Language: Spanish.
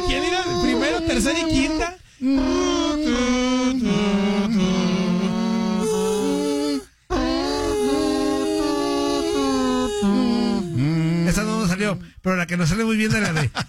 ¿Quién era? ¿Primero, tercera y quinta? Esa no nos salió, pero la que nos sale muy bien es la de